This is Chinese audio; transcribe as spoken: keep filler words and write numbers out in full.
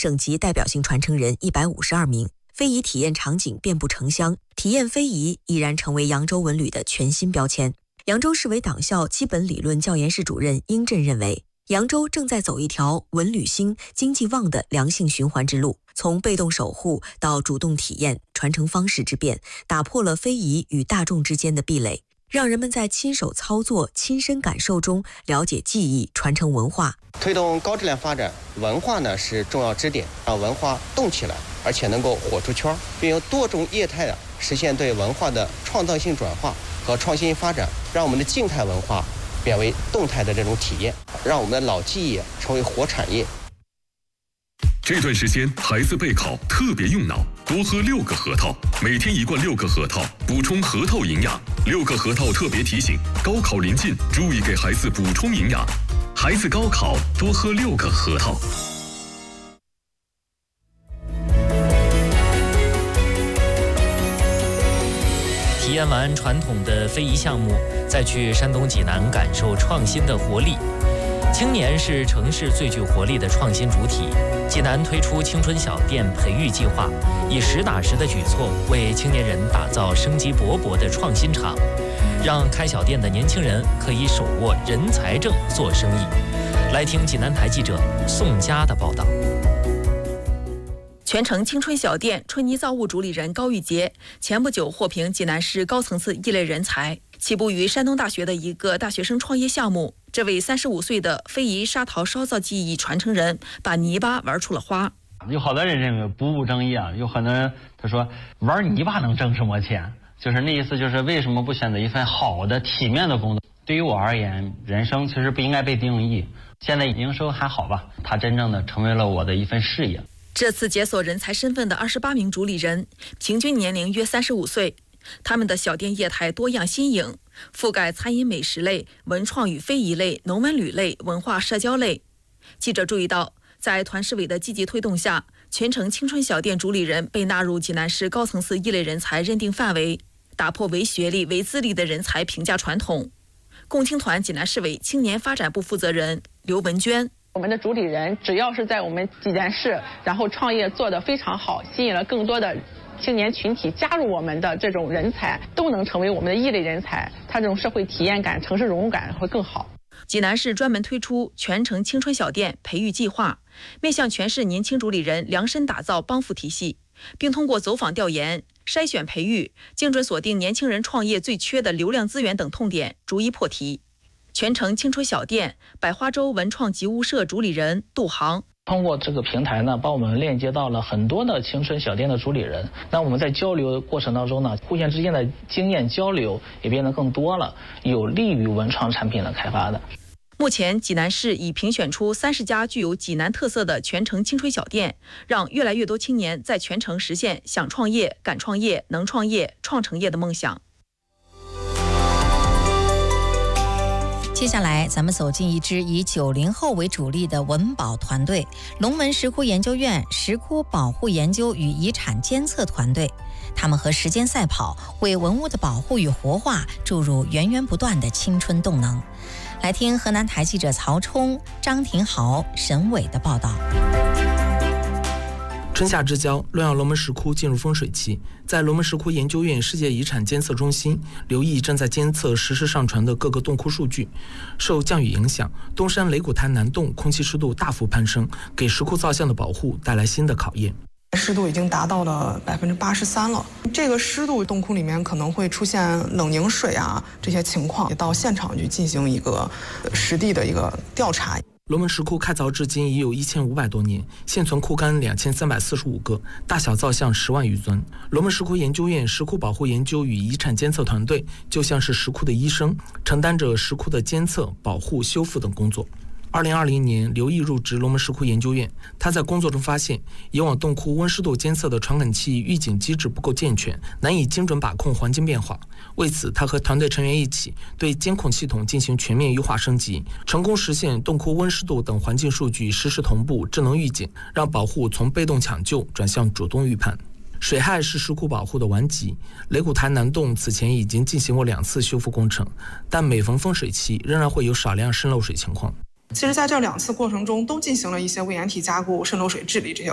省级代表性传承人一百五十二名，非遗体验场景遍布城乡，体验非遗已然成为扬州文旅的全新标签。扬州市委党校基本理论教研室主任殷震认为，扬州正在走一条文旅兴、经济旺的良性循环之路，从被动守护到主动体验，传承方式之变，打破了非遗与大众之间的壁垒，让人们在亲手操作、亲身感受中了解技艺，传承文化。 推动高质量发展，文化呢是重要支点，让文化动起来，而且能够火出圈，并由多种业态的实现对文化的创造性转化和创新发展，让我们的静态文化变为动态的这种体验，让我们的老技艺成为活产业。 这段时间孩子备考特别用脑，多喝六个核桃，每天一罐六个核桃，补充核桃营养。六个核桃特别提醒：高考临近，注意给孩子补充营养。孩子高考多喝六个核桃。 体验完传统的非遗项目，再去山东济南感受创新的活力。青年是城市最具活力的创新主体。济南推出青春小店培育计划，以实打实的举措为青年人打造生机勃勃的创新场，让开小店的年轻人可以手握人才证做生意。来听济南台记者宋佳的报道。 全城青春小店春泥造物主理人高玉杰前不久获评济南市高层次异类人才。起步于山东大学的一个大学生创业项目，这位三十五岁的非遗沙陶烧造技艺传承人把泥巴玩出了花。 有好多人认为不务正业啊，有很多人他说玩泥巴能挣什么钱，就是那意思，就是为什么不选择一份好的体面的工作。对于我而言，人生其实不应该被定义，现在营收还好吧，它真正的成为了我的一份事业。 这次解锁人才身份的二十八名主理人，平均年龄约三十五岁。他们的小店业态多样新颖，覆盖餐饮美食类、文创与非遗类、农文旅类、文化社交类。记者注意到，在团市委的积极推动下，全城青春小店主理人被纳入济南市高层次异类人才认定范围，打破唯学历、唯资历的人才评价传统。共青团济南市委青年发展部负责人刘文娟。 我们的主理人只要是在我们济南市，然后创业做得非常好，吸引了更多的青年群体加入我们的这种人才，都能成为我们的异类人才，他这种社会体验感、城市融入感会更好。 济南市专门推出全城青春小店培育计划，面向全市年轻主理人量身打造帮扶体系，并通过走访调研、筛选培育，精准锁定年轻人创业最缺的流量资源等痛点，逐一破题。全城青春小店百花洲文创集物社主理人杜航。 通过这个平台呢，帮我们链接到了很多的青春小店的主理人。那我们在交流的过程当中呢，互相之间的经验交流也变得更多了，有利于文创产品的开发的。 目前，济南市已评选出三十家具有济南特色的全城青春小店，让越来越多青年在全城实现想创业、敢创业、能创业、创成业的梦想。 接下来咱们走进一支以九零后为主力的文保团队——龙门石窟研究院石窟保护研究与遗产监测团队。他们和时间赛跑，为文物的保护与活化注入源源不断的青春动能。来听河南台记者曹冲、张廷豪、沈伟的报道。 春夏之交，洛阳龙门石窟进入丰水期。在龙门石窟研究院世界遗产监测中心，刘毅正在监测实时上传的各个洞窟数据。受降雨影响，东山雷鼓滩南洞空气湿度大幅攀升，给石窟造像的保护带来新的考验。 湿度已经达到了百分之八十三了。这个湿度，洞窟里面可能会出现冷凝水啊这些情况，也到现场去进行一个实地的一个调查。 龙门石窟开凿至今已有一千五百多年，现存窟干两千三百四十五个，大小造像十万余尊。龙门石窟研究院石窟保护研究与遗产监测团队就像是石窟的医生，承担着石窟的监测、保护、修复等工作。二零二零年，刘毅入职龙门石窟研究院。他在工作中发现，以往洞窟温湿度监测的传感器预警机制不够健全，难以精准把控环境变化。为此，他和团队成员一起对监控系统进行全面优化升级，成功实现洞窟温湿度等环境数据实时同步、智能预警，让保护从被动抢救转向主动预判。水害是石窟保护的顽疾，雷鼓滩南洞此前已经进行过两次修复工程，但每逢丰水期仍然会有少量渗漏水情况。 其实在这两次过程中都进行了一些微岩体加固、渗漏水治理这些